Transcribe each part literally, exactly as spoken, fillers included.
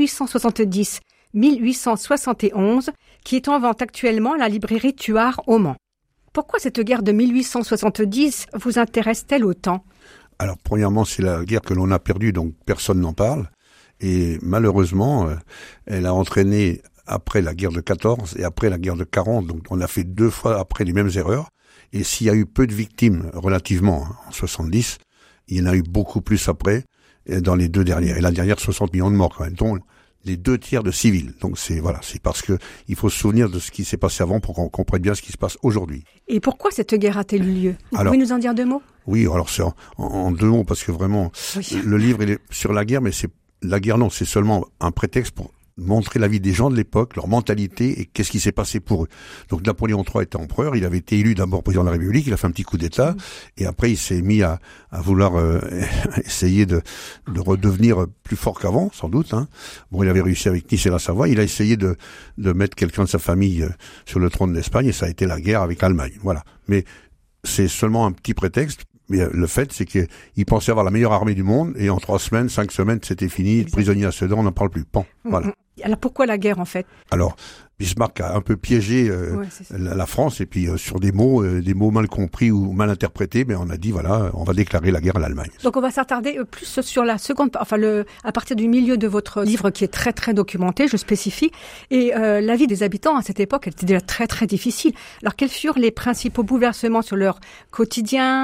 cent soixante-dix à mille huit cent soixante et onze, qui est en vente actuellement à la librairie Tuard au Mans. Pourquoi cette guerre de mille huit cent soixante-dix vous intéresse-t-elle autant ? Alors, premièrement, c'est la guerre que l'on a perdue, donc personne n'en parle. Et malheureusement, euh, elle a entraîné, après la guerre de quatorze et après la guerre de quarante, donc on a fait deux fois après les mêmes erreurs. Et s'il y a eu peu de victimes, relativement, hein, en soixante-dix, il y en a eu beaucoup plus après, dans les deux dernières. Et la dernière, soixante millions de morts quand même, dont les deux tiers de civils. Donc c'est voilà, c'est parce que il faut se souvenir de ce qui s'est passé avant pour qu'on comprenne bien ce qui se passe aujourd'hui. Et pourquoi cette guerre a-t-elle eu lieu ? Vous alors, pouvez nous en dire deux mots ? Oui, alors c'est en, en deux mots, parce que vraiment, oui. Le livre il est sur la guerre, mais c'est la guerre non, c'est seulement un prétexte pour montrer la vie des gens de l'époque, leur mentalité et qu'est-ce qui s'est passé pour eux. Donc Napoléon trois était empereur, il avait été élu d'abord président de la République, il a fait un petit coup d'État, mmh. et après il s'est mis à, à vouloir euh, essayer de, de redevenir plus fort qu'avant, sans doute. Hein. Bon, il avait réussi avec Nice et la Savoie, il a essayé de, de mettre quelqu'un de sa famille euh, sur le trône d'Espagne, et ça a été la guerre avec l'Allemagne. Voilà. Mais c'est seulement un petit prétexte. Mais le fait, c'est qu'il pensait avoir la meilleure armée du monde, et en trois semaines, cinq semaines, c'était fini, prisonnier à Sedan, on n'en parle plus. Bon, mmh. voilà. Alors pourquoi la guerre en fait ? Alors Bismarck a un peu piégé euh, ouais, la, la France et puis euh, sur des mots, euh, des mots mal compris ou mal interprétés, mais on a dit voilà, on va déclarer la guerre à l'Allemagne. Donc on va s'attarder plus sur la seconde, enfin le, à partir du milieu de votre livre qui est très très documenté, je spécifie. Et euh, la vie des habitants à cette époque, elle était déjà très très difficile. Alors quels furent les principaux bouleversements sur leur quotidien ?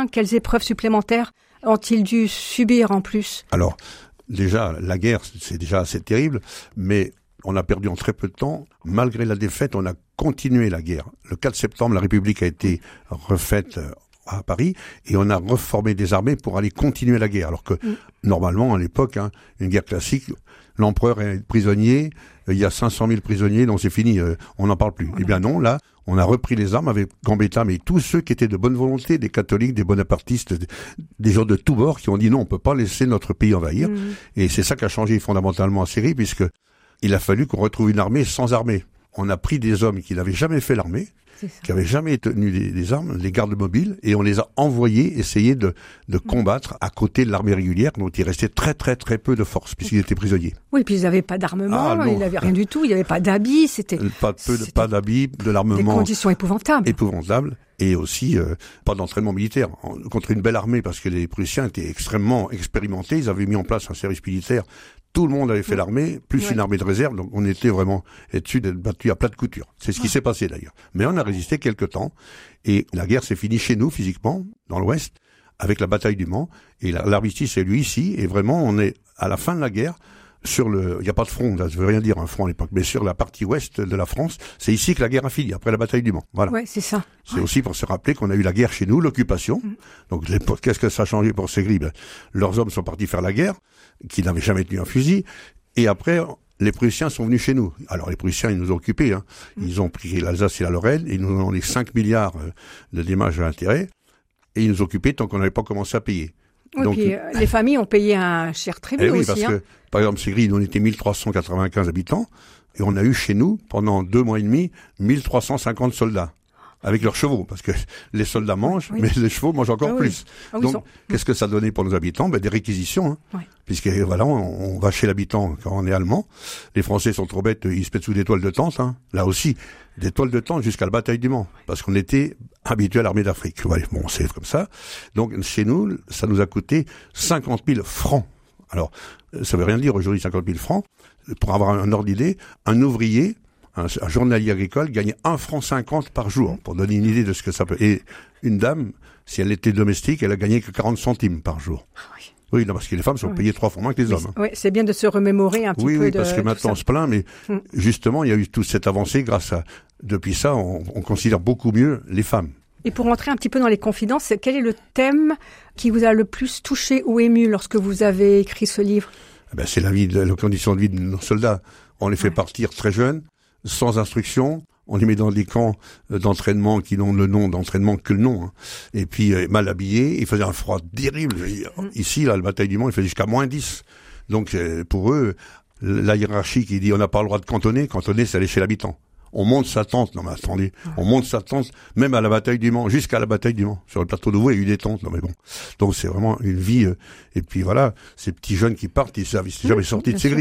Quelles épreuves supplémentaires ont-ils dû subir en plus ? Alors déjà la guerre, c'est déjà assez terrible, mais on a perdu en très peu de temps. Malgré la défaite, on a continué la guerre. Le quatre septembre, la République a été refaite à Paris et on a reformé des armées pour aller continuer la guerre. Alors que, mmh. normalement, à l'époque, hein, une guerre classique, l'empereur est prisonnier, il y a cinq cent mille prisonniers, donc c'est fini, euh, on n'en parle plus. Mmh. Eh bien non, là, on a repris les armes avec Gambetta, mais tous ceux qui étaient de bonne volonté, des catholiques, des bonapartistes, des, des gens de tous bords qui ont dit non, on peut pas laisser notre pays envahir. Mmh. Et c'est ça qui a changé fondamentalement en Syrie, puisque il a fallu qu'on retrouve une armée sans armée. On a pris des hommes qui n'avaient jamais fait l'armée, qui n'avaient jamais tenu des, des armes, les gardes mobiles, et on les a envoyés essayer de, de combattre à côté de l'armée régulière, dont il restait très très très peu de force, puisqu'ils étaient prisonniers. Oui, puis ils n'avaient pas d'armement, ah, ils n'avaient rien du tout, il n'y avait pas d'habits, c'était... Pas de, peu de, pas d'habits, de l'armement... Des conditions épouvantables. Épouvantables. Et aussi, euh, pas d'entraînement militaire. En, contre une belle armée, parce que les Prussiens étaient extrêmement expérimentés, ils avaient mis en place un service militaire. Tout le monde avait fait l'armée, plus ouais. une armée de réserve, donc on était vraiment là-dessus d'être battu à plat de couture. C'est ce qui ouais. s'est passé d'ailleurs. Mais on a résisté quelque temps, et la guerre s'est finie chez nous, physiquement, dans l'Ouest, avec la bataille du Mans, et l'armistice est lui ici, et vraiment on est à la fin de la guerre, sur le, il n'y a pas de front, là, ça veut rien dire un front à l'époque, mais sur la partie ouest de la France, c'est ici que la guerre a fini, après la bataille du Mans. Voilà. Ouais, c'est ça. C'est ouais. aussi pour se rappeler qu'on a eu la guerre chez nous, l'occupation. Mmh. Donc, les, qu'est-ce que ça a changé pour ces gris? Ben, leurs hommes sont partis faire la guerre, qui n'avaient jamais tenu un fusil, et après, les Prussiens sont venus chez nous. Alors, les Prussiens, ils nous ont occupés, hein. Mmh. Ils ont pris l'Alsace et la Lorraine, et ils nous ont donné cinq milliards de dommages à intérêts, et ils nous ont occupés tant qu'on n'avait pas commencé à payer. Oui, donc, puis, euh, les familles ont payé un cher tribut eh oui, aussi. Parce hein. que, par exemple, Ségris, on était mille trois cent quatre-vingt-quinze habitants, et on a eu chez nous, pendant deux mois et demi, mille trois cent cinquante soldats, avec leurs chevaux, parce que les soldats mangent, oui. mais les chevaux mangent encore ah, plus. Oui. Ah, oui, donc, sont... qu'est-ce que ça donnait pour nos habitants? Ben, des réquisitions, hein. Oui. Puisque, voilà, on, on va chez l'habitant quand on est allemand. Les Français sont trop bêtes, ils se mettent sous des toiles de tente, hein. Là aussi, des toiles de tente jusqu'à la bataille du Mans, parce qu'on était habitué à l'armée d'Afrique. Ouais, bon, c'est comme ça. Donc, chez nous, ça nous a coûté cinquante mille francs. Alors, ça veut rien dire aujourd'hui, cinquante mille francs. Pour avoir un ordre d'idée, un ouvrier, un, un journalier agricole gagnait un franc cinquante par jour, pour donner une idée de ce que ça peut. Et une dame, si elle était domestique, elle a gagné que quarante centimes par jour. Oui. Oui, non, parce que les femmes sont oui. payées trois fois moins que les hommes. Oui, c'est bien de se remémorer un petit oui, peu oui, de parce que maintenant on se plaint, mais hum. justement, il y a eu toute cette avancée grâce à, depuis ça, on, on considère beaucoup mieux les femmes. Et pour rentrer un petit peu dans les confidences, quel est le thème qui vous a le plus touché ou ému lorsque vous avez écrit ce livre? Eh ben, c'est la vie, de, les conditions de vie de nos soldats. On les fait ouais. partir très jeunes, sans instruction. On les met dans des camps d'entraînement qui n'ont le nom d'entraînement que le nom. Hein. Et puis, euh, mal habillés, il faisait un froid terrible. Mmh. Ici, là, le bataille du Mans, il faisait jusqu'à moins dix. Donc, euh, pour eux, la hiérarchie qui dit on n'a pas le droit de cantonner, cantonner, c'est aller chez l'habitant. On monte sa tente, non mais attendez, mmh. on monte sa tente, même à la bataille du Mans, jusqu'à la bataille du Mans. Sur le plateau de Vaux, il y a eu des tentes, non mais bon. Donc, c'est vraiment une vie. Euh, et puis voilà, ces petits jeunes qui partent, ils ne sont jamais sortis de ces grilles. Hein.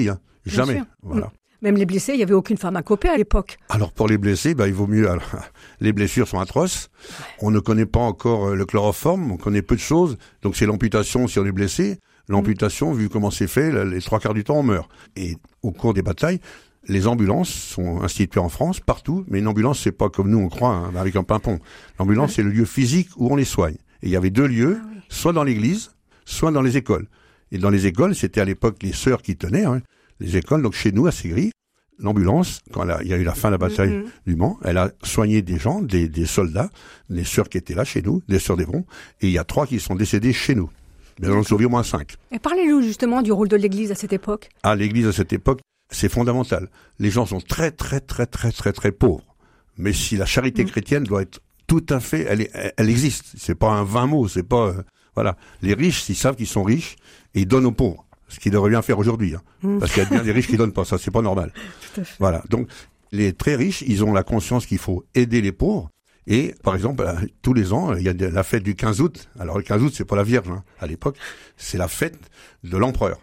Jamais. Voilà. Même les blessés, il n'y avait aucune pharmacopée à l'époque. Alors pour les blessés, bah, il vaut mieux. Alors, les blessures sont atroces. On ne connaît pas encore le chloroforme, on connaît peu de choses. Donc c'est l'amputation si on est blessé. L'amputation, vu comment c'est fait, les trois quarts du temps on meurt. Et au cours des batailles, les ambulances sont instituées en France, partout. Mais une ambulance, c'est pas comme nous on croit, hein, avec un pimpon. L'ambulance, ouais. c'est le lieu physique où on les soigne. Et il y avait deux lieux, ah, oui. soit dans l'église, soit dans les écoles. Et dans les écoles, c'était à l'époque les sœurs qui tenaient, hein, les écoles. Donc chez nous, à Ségris, l'ambulance, quand il y a eu la fin de la bataille mm-hmm. du Mans, elle a soigné des gens, des, des soldats, des sœurs qui étaient là chez nous, des sœurs d'Évron, et il y a trois qui sont décédés chez nous. Mais on en a sauvé au moins cinq. Et parlez-nous justement du rôle de l'Église à cette époque. Ah, l'Église à cette époque, c'est fondamental. Les gens sont très, très, très, très, très, très pauvres. Mais si la charité mm. chrétienne doit être tout à fait, elle, est, elle existe. C'est pas un vain mot, c'est pas, euh, voilà. Les riches, ils savent qu'ils sont riches et ils donnent aux pauvres. Ce qu'ils devraient bien faire aujourd'hui, hein. Mmh. Parce qu'il y a bien des riches qui donnent pas, ça c'est pas normal. Tout à fait. Voilà. Donc les très riches, ils ont la conscience qu'il faut aider les pauvres. Et par exemple, euh, tous les ans, il y a de, la fête du quinze août. Alors le quinze août, c'est pas la Vierge, hein. À l'époque, c'est la fête de l'empereur.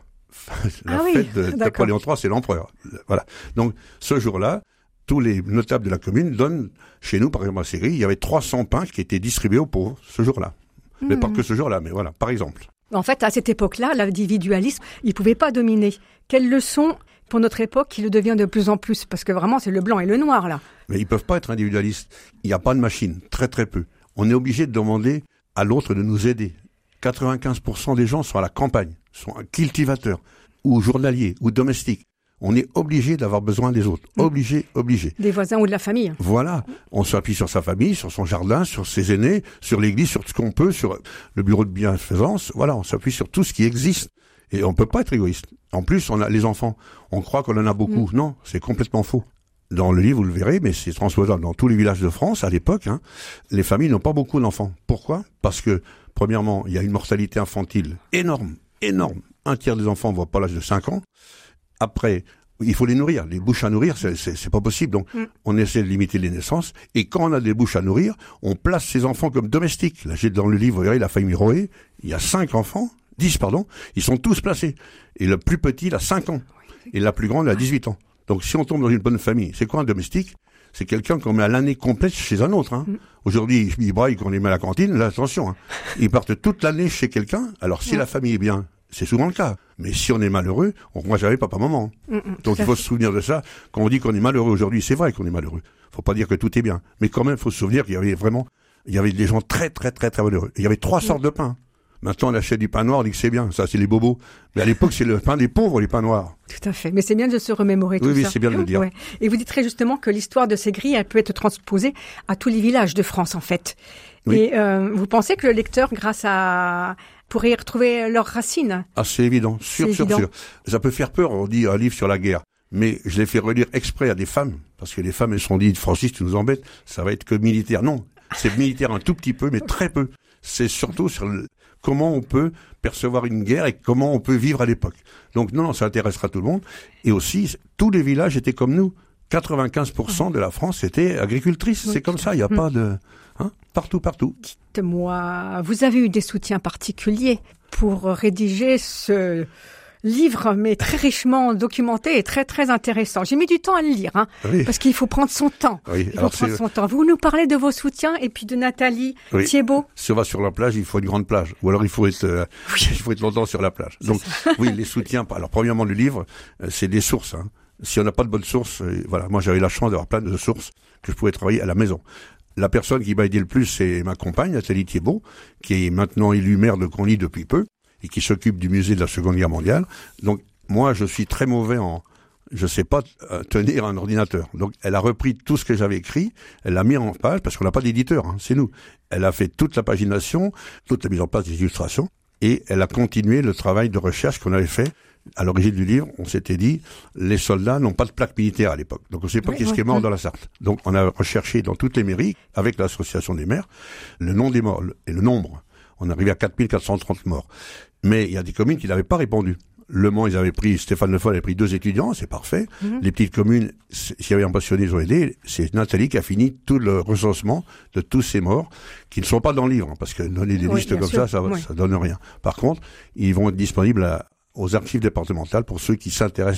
la ah fête oui, de Napoléon trois, c'est l'empereur. Voilà. Donc ce jour-là, tous les notables de la commune donnent, chez nous par exemple à Ségris, il y avait trois cents pains qui étaient distribués aux pauvres ce jour-là. Mmh. Mais pas que ce jour-là, mais voilà, par exemple. En fait, à cette époque-là, l'individualisme, il ne pouvait pas dominer. Quelle leçon pour notre époque qui le devient de plus en plus? Parce que vraiment, c'est le blanc et le noir, là. Mais ils ne peuvent pas être individualistes. Il n'y a pas de machine, très très peu. On est obligé de demander à l'autre de nous aider. quatre-vingt-quinze pour cent des gens sont à la campagne, sont cultivateurs, ou journaliers, ou domestiques. On est obligé d'avoir besoin des autres. Obligé, obligé. Des voisins ou de la famille. Voilà. On s'appuie sur sa famille, sur son jardin, sur ses aînés, sur l'église, sur ce qu'on peut, sur le bureau de bienfaisance. Voilà, on s'appuie sur tout ce qui existe. Et on peut pas être égoïste. En plus, on a les enfants. On croit qu'on en a beaucoup. Mmh. Non, c'est complètement faux. Dans le livre, vous le verrez, mais c'est transposable dans tous les villages de France, à l'époque, hein, les familles n'ont pas beaucoup d'enfants. Pourquoi? Parce que, premièrement, il y a une mortalité infantile énorme, énorme. Un tiers des enfants ne voient pas l'âge de cinq ans. Après, il faut les nourrir. Les bouches à nourrir, c'est, c'est, c'est pas possible. Donc, mm. on essaie de limiter les naissances. Et quand on a des bouches à nourrir, on place ces enfants comme domestiques. Là, j'ai dans le livre, vous verrez, la famille Roé, il y a cinq enfants, dix, pardon, ils sont tous placés. Et le plus petit, il a cinq ans. Et la plus grande, elle a dix-huit ans. Donc, si on tombe dans une bonne famille, c'est quoi un domestique? C'est quelqu'un qu'on met à l'année complète chez un autre. Hein. Mm. Aujourd'hui, ils braillent qu'on les met à la cantine. Là, attention, hein. Ils partent toute l'année chez quelqu'un. Alors, si mm. la famille est bien, c'est souvent le cas. Mais si on est malheureux, on voit jamais papa-maman. Mmh, mmh, Donc il faut se souvenir de ça. Quand on dit qu'on est malheureux aujourd'hui, c'est vrai qu'on est malheureux. Faut pas dire que tout est bien. Mais quand même, il faut se souvenir qu'il y avait vraiment, il y avait des gens très, très, très, très malheureux. Il y avait trois mmh. sortes de pain. Maintenant, on achète du pain noir, on dit que c'est bien. Ça, c'est les bobos. Mais à l'époque, c'est le pain des pauvres, les pains noirs. Tout à fait. Mais c'est bien de se remémorer oui, tout oui, ça. Oui, c'est bien de le dire. Ouais. Et vous dites très justement que l'histoire de Ségris, elle peut être transposée à tous les villages de France, en fait. Oui. Et euh, vous pensez que le lecteur, grâce à pourrait y retrouver leurs racines? Ah, c'est évident, sûr, c'est sûr, évident. sûr. Ça peut faire peur, on dit un livre sur la guerre. Mais je l'ai fait relire exprès à des femmes, parce que les femmes, elles se sont dit, Francis, tu nous embêtes, ça va être que militaire. Non, c'est militaire un tout petit peu, mais très peu. C'est surtout sur le, comment on peut percevoir une guerre et comment on peut vivre à l'époque. Donc non, non, ça intéressera tout le monde. Et aussi, tous les villages étaient comme nous. quatre-vingt-quinze pour cent de la France était agricultrice. Oui. C'est comme ça, il n'y a mmh. pas de... Hein, partout, partout. Dites-moi, vous avez eu des soutiens particuliers pour rédiger ce livre, mais très richement documenté et très, très intéressant. J'ai mis du temps à le lire, hein, oui. parce qu'il faut prendre son temps. Oui. Il faut Alors prendre son temps. Vous nous parlez de vos soutiens et puis de Nathalie oui. Thiebaud. Si on va sur la plage, il faut une grande plage. Ou alors il faut être, euh, oui. il faut être longtemps sur la plage. Donc, oui, les soutiens. Alors, premièrement, le livre, c'est des sources, hein. Si on n'a pas de bonnes sources, euh, voilà. Moi, j'avais la chance d'avoir plein de sources que je pouvais travailler à la maison. La personne qui m'a aidé le plus, c'est ma compagne, Nathalie Thiebaud, qui est maintenant élue maire de Conly depuis peu, et qui s'occupe du musée de la Seconde Guerre mondiale. Donc, moi, je suis très mauvais en, je sais pas euh, tenir un ordinateur. Donc, elle a repris tout ce que j'avais écrit, elle l'a mis en page, parce qu'on n'a pas d'éditeur, hein, c'est nous. Elle a fait toute la pagination, toute la mise en place des illustrations, et elle a continué le travail de recherche qu'on avait fait. À l'origine du livre, on s'était dit, les soldats n'ont pas de plaque militaire à l'époque. Donc on ne sait pas oui, qui oui, qui est mort oui. dans la Sarthe. Donc on a recherché dans toutes les mairies, avec l'association des maires, le nom des morts et le nombre. On est arrivé à quatre mille quatre cent trente morts. Mais il y a des communes qui n'avaient pas répondu. Le Mans, ils avaient pris, Stéphane Le Foll avait pris deux étudiants, c'est parfait. Mm-hmm. Les petites communes, s'il y avait un passionné, ils ont aidé. C'est Nathalie qui a fini tout le recensement de tous ces morts, qui ne sont pas dans le livre, hein, parce que donner des oui, listes comme sûr. ça, ça, oui. ça donne rien. Par contre, ils vont être disponibles à aux archives départementales pour ceux qui s'intéressent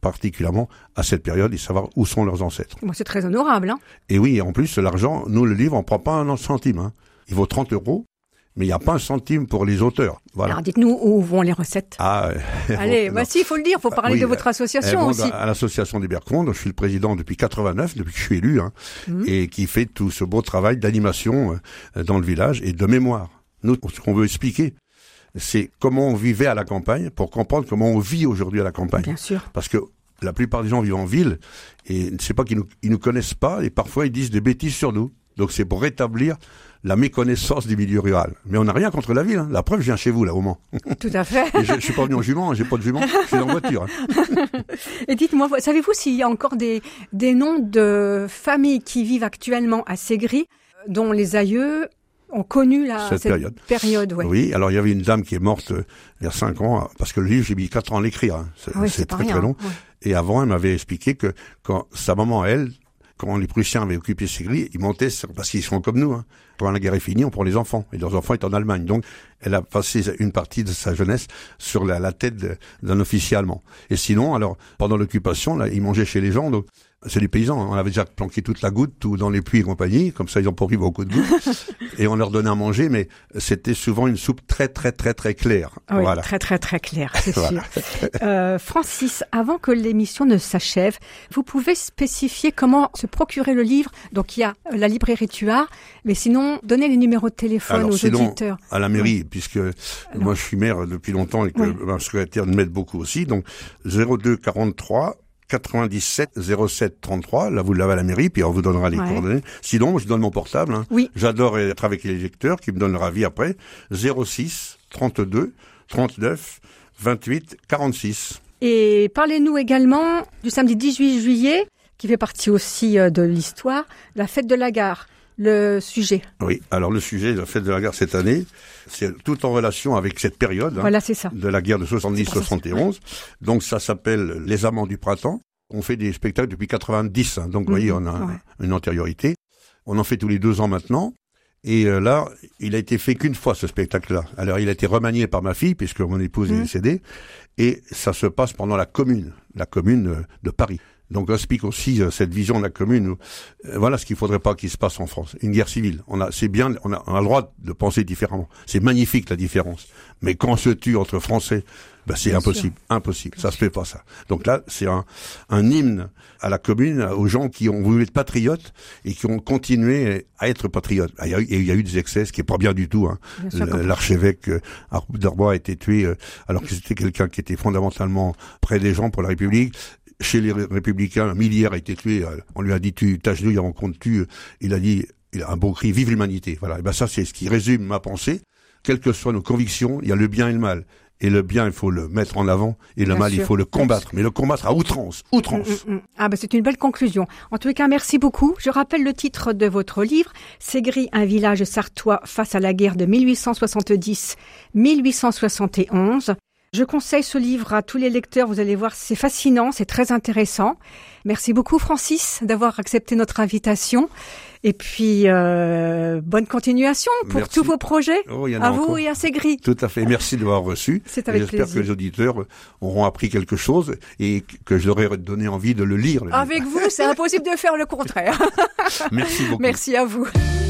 particulièrement à cette période et savoir où sont leurs ancêtres. Bon, c'est très honorable, hein. Et oui, en plus, l'argent, nous, le livre, on prend pas un centime, hein. Il vaut trente euros. Mais il n'y a pas un centime pour les auteurs. Voilà. Alors dites-nous où vont les recettes. Ah, allez, bah si, il faut le dire, il faut parler oui, de votre association aussi. À, à l'association des Bercons, dont je suis le président depuis quatre-vingt-neuf, depuis que je suis élu, hein, mmh. et qui fait tout ce beau travail d'animation euh, dans le village et de mémoire. Nous, ce qu'on veut expliquer, c'est comment on vivait à la campagne pour comprendre comment on vit aujourd'hui à la campagne. Bien sûr. Parce que la plupart des gens vivent en ville et c'est pas qu'ils nous, ils nous connaissent pas et parfois ils disent des bêtises sur nous. Donc c'est pour rétablir la méconnaissance du milieu rural. Mais on n'a rien contre la ville. Hein. La preuve, je viens chez vous, là, au Mans. Tout à fait. Et je, je suis pas venu en jument, hein, j'ai pas de jument, je suis en voiture. Hein. Et dites-moi, savez-vous s'il y a encore des, des noms de familles qui vivent actuellement à Ségris, dont les aïeux ont connu la, cette, cette période, période ouais. Oui, alors il y avait une dame qui est morte euh, il y a cinq ans, parce que le livre, j'ai mis quatre ans à l'écrire. Hein. C'est, oui, c'est, c'est très rien, très long. Ouais. Et avant, elle m'avait expliqué que quand sa maman, elle, quand les Prussiens avaient occupé Ségris, ils montaient, sur, parce qu'ils sont comme nous, hein. Quand la guerre est finie, on prend les enfants. Et leurs enfants étaient en Allemagne. Donc, elle a passé une partie de sa jeunesse sur la, la tête de, d'un officier allemand. Et sinon, alors, pendant l'occupation, là, ils mangeaient chez les gens, donc, c'est des paysans, hein. On avait déjà planqué toute la goutte, tout dans les puits et compagnie, comme ça ils ont pas pris beaucoup de goutte. Et on leur donnait à manger, mais c'était souvent une soupe très très très très claire. Oui, voilà. très très très claire, c'est voilà. sûr. euh, Francis, avant que l'émission ne s'achève, vous pouvez spécifier comment se procurer le livre. Donc il y a la librairie Tuart, mais sinon donnez les numéros de téléphone alors, aux sinon, auditeurs. À la mairie, oui. puisque alors, moi je suis maire depuis longtemps et que oui. ma secrétaire m'aide beaucoup aussi. Donc zéro deux quarante-trois quatre-vingt-dix-sept zéro sept trente-trois, là vous l'avez à la mairie, puis on vous donnera les ouais. coordonnées. Sinon, je donne mon portable. Hein. Oui. J'adore être avec les lecteurs qui me donnent leur avis après. zéro six trente-deux trente-neuf vingt-huit quarante-six. Et parlez-nous également du samedi dix-huit juillet, qui fait partie aussi de l'histoire, la fête de la gare. Le sujet. Oui, alors le sujet de la fête de la gare cette année, c'est tout en relation avec cette période voilà, c'est ça. de la guerre de soixante-dix soixante et onze. Donc ça s'appelle Les Amants du Printemps. On fait des spectacles depuis quatre-vingt-dix, hein, donc mmh, vous voyez, on a ouais. une antériorité. On en fait tous les deux ans maintenant. Et euh, là, il a été fait qu'une fois ce spectacle-là. Alors il a été remanié par ma fille, puisque mon épouse mmh. est décédée. Et ça se passe pendant la commune, la commune de Paris. Donc, on explique aussi euh, cette vision de la commune. Où, euh, voilà ce qu'il faudrait pas qu'il se passe en France. Une guerre civile. On a, c'est bien, on a, on a le droit de penser différemment. C'est magnifique la différence. Mais quand on se tue entre Français, ben c'est bien impossible, sûr. impossible. Bien ça sûr. se fait pas ça. Donc là, c'est un, un hymne à la commune, aux gens qui ont voulu être patriotes et qui ont continué à être patriotes. Il y a eu, il y a eu des excès, ce qui est pas bien du tout. Hein. Bien sûr, l'archevêque euh, d'Arbois a été tué euh, alors que c'était quelqu'un qui était fondamentalement près des gens pour la République. Chez les Républicains, un milliard a été tué. On lui a dit, tu t'agenouilles avant qu'on te tue. Il a dit, il a un beau cri, vive l'humanité. Voilà. Et ben ça, c'est ce qui résume ma pensée. Quelles que soient nos convictions, il y a le bien et le mal. Et le bien, il faut le mettre en avant. Et le bien mal, sûr. il faut le combattre. Mais le combattre à outrance. Outrance. Mmh, mmh. Ah, ben, c'est une belle conclusion. En tous les cas, merci beaucoup. Je rappelle le titre de votre livre. Ségris, un village sartois face à la guerre de mille huit cent soixante-dix à mille huit cent soixante et onze. Je conseille ce livre à tous les lecteurs, vous allez voir, c'est fascinant, c'est très intéressant. Merci beaucoup Francis d'avoir accepté notre invitation. Et puis, euh, bonne continuation pour Merci. tous vos projets, oh, à vous encore. et à Ségris. Tout à fait, merci de m'avoir reçu. C'est avec J'espère plaisir. que les auditeurs auront appris quelque chose et que je leur ai donné envie de le lire. Le avec livre. vous, c'est impossible de faire le contraire. Merci beaucoup. Merci à vous.